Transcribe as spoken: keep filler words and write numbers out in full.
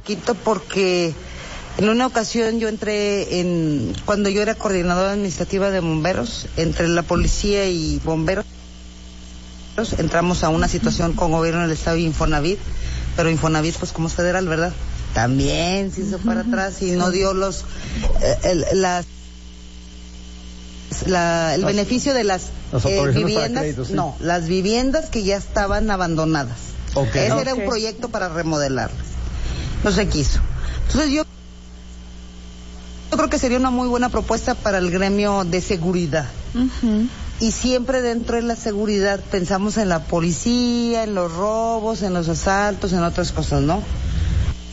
poquito porque en una ocasión yo entré en, cuando yo era coordinadora administrativa de bomberos, entre la policía y bomberos, entramos a una situación con gobierno del estado y Infonavit, pero Infonavit pues como es federal, ¿verdad? También se hizo para atrás y no dio los, eh, el, las, la, el las, beneficio de las eh, viviendas, crédito, ¿sí? No, las viviendas que ya estaban abandonadas. Okay. Ese okay. era un proyecto para remodelarlas. No se quiso. Entonces yo Yo creo que sería una muy buena propuesta para el gremio de seguridad. Uh-huh. Y siempre dentro de la seguridad pensamos en la policía, en los robos, en los asaltos, en otras cosas, ¿no?